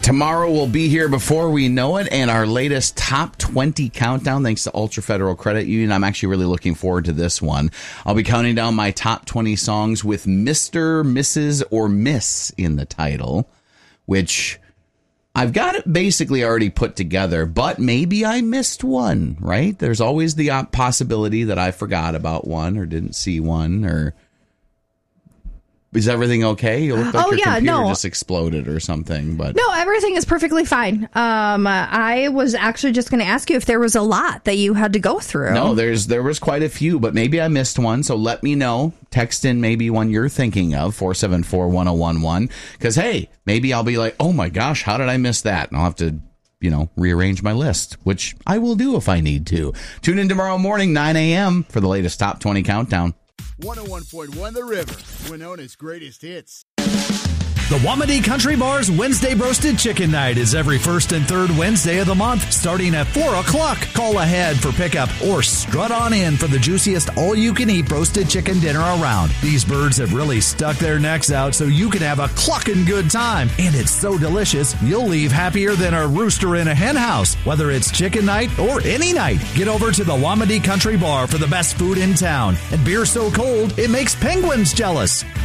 Tomorrow we'll be here before we know it, and our latest top 20 countdown, thanks to Ultra Federal Credit Union. I'm actually really looking forward to this one. I'll be counting down my top 20 songs with Mr., Mrs., or Miss in the title, which I've got it basically already put together, but maybe I missed one, right? There's always the possibility that I forgot about one or didn't see one, or... Is everything okay? You look like your computer just exploded or something. But no, everything is perfectly fine. I was actually just going to ask you if there was a lot that you had to go through. No, there was quite a few, but maybe I missed one. So let me know. Text in maybe one you're thinking of, 474-1011. Because, hey, maybe I'll be like, oh my gosh, how did I miss that? And I'll have to, rearrange my list, which I will do if I need to. Tune in tomorrow morning, 9 a.m. for the latest Top 20 Countdown. 101.1 The River, Winona's greatest hits. The Wamedy Country Bar's Wednesday Roasted Chicken Night is every first and third Wednesday of the month, starting at 4 o'clock. Call ahead for pickup or strut on in for the juiciest all-you-can-eat roasted chicken dinner around. These birds have really stuck their necks out so you can have a clucking good time. And it's so delicious, you'll leave happier than a rooster in a hen house. Whether it's chicken night or any night, get over to the Wamedy Country Bar for the best food in town. And beer so cold, it makes penguins jealous.